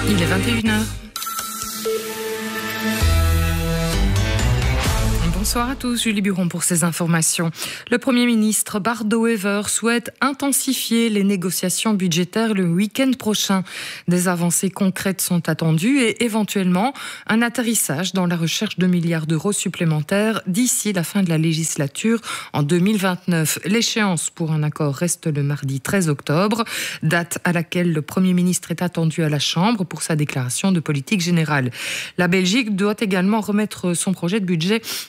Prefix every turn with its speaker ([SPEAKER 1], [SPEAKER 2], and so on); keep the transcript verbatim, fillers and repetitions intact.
[SPEAKER 1] Il est vingt et une heures. Bonsoir à tous, Julie Buron pour ces informations. Le Premier ministre Bardo Wever souhaite intensifier les négociations budgétaires le week-end prochain. Des avancées concrètes sont attendues et éventuellement un atterrissage dans la recherche de milliards d'euros supplémentaires d'ici la fin de la législature en deux mille vingt-neuf. L'échéance pour un accord reste le mardi treize octobre, date à laquelle le Premier ministre est attendu à la Chambre pour sa déclaration de politique générale. La Belgique doit également remettre son projet de budget